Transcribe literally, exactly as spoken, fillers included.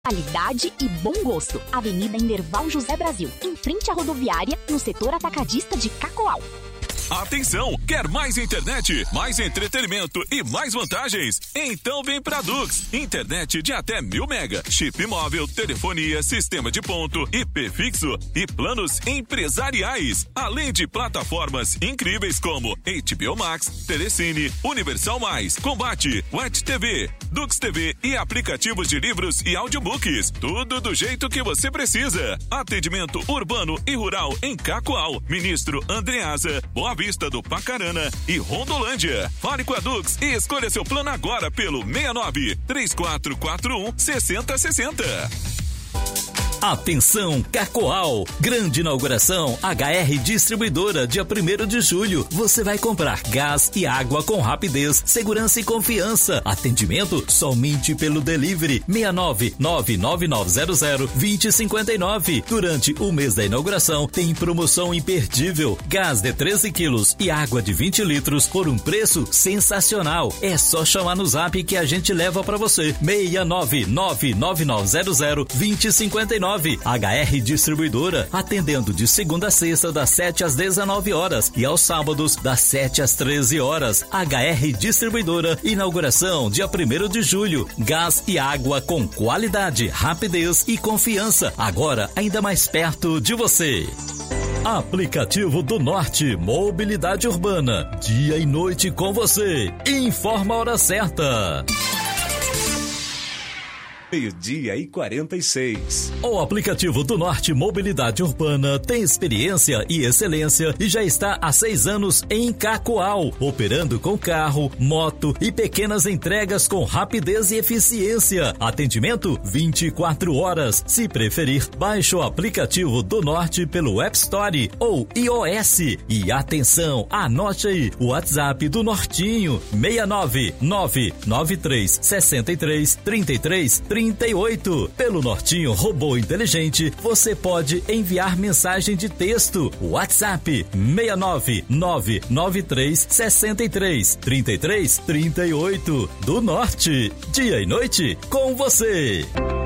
Qualidade e bom gosto. Avenida Enderval José Brasil, em frente à rodoviária, no setor atacadista de Cacoal. Atenção! Quer mais internet, mais entretenimento e mais vantagens? Então vem pra Dux. Internet de até mil mega, chip móvel, telefonia, sistema de ponto, I P fixo e planos empresariais. Além de plataformas incríveis como H B O Max, Telecine, Universal Mais, Combate, Wet T V, Dux T V e aplicativos de livros e audiobooks. Tudo do jeito que você precisa. Atendimento urbano e rural em Cacoal, Ministro Andreasa, Boa Vista do Pacarana e Rondolândia. Fale com a Dux e escolha seu plano agora pelo seis nove três quatro quatro um seis zero seis zero. Atenção, Cacoal! Grande inauguração H R Distribuidora, dia primeiro de julho. Você vai comprar gás e água com rapidez, segurança e confiança. Atendimento somente pelo delivery seis nove nove nove nove zero zero dois zero cinco nove. Durante o mês da inauguração tem promoção imperdível. Gás de treze quilos e água de vinte litros por um preço sensacional. É só chamar no zap que a gente leva para você. seis nove nove nove nove zero zero dois zero cinco nove. H R Distribuidora, atendendo de segunda a sexta das sete às dezenove horas e aos sábados das sete às treze horas. H R Distribuidora, inauguração dia primeiro de julho. Gás e água com qualidade, rapidez e confiança. Agora ainda mais perto de você. Aplicativo do Norte, mobilidade urbana, dia e noite com você. Informa a hora certa. Meio-dia e quarenta e seis. O aplicativo do Norte Mobilidade Urbana tem experiência e excelência e já está há seis anos em Cacoal, operando com carro, moto e pequenas entregas com rapidez e eficiência. Atendimento vinte e quatro horas. Se preferir, baixe o aplicativo do Norte pelo App Store ou iOS. E atenção, anote aí o WhatsApp do Nortinho: seis nove nove nove três seis três três três trinta e oito. Pelo Nortinho Robô Inteligente, você pode enviar mensagem de texto. WhatsApp seis nove nove nove três seis três três três trinta e oito. Do Norte, dia e noite com você.